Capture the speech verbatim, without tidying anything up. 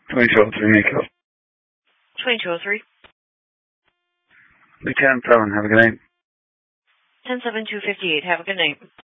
twenty-two oh three, Nico. twenty-two oh three. ten seven, have a good night. ten seven two fifty-eight, have a good night.